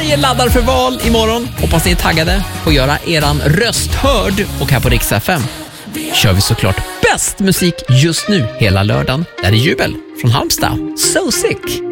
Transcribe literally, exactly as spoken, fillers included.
Sverige laddar för val imorgon. Hoppas ni är taggade på att göra eran röst hörd. Och här på Rix F M kör vi såklart bäst musik just nu hela lördagen. Där är jubel från Halmstad. So sick!